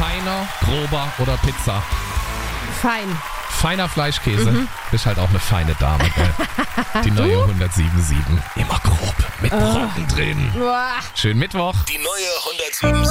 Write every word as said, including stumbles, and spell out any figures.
Feiner, grober oder Pizza? Fein. Feiner Fleischkäse. Mhm. Bist halt auch eine feine Dame, gell? Die neue hundertsieben sieben. Immer grob, mit Brocken drin. Uah. Schönen Mittwoch. Die neue hundertsieben.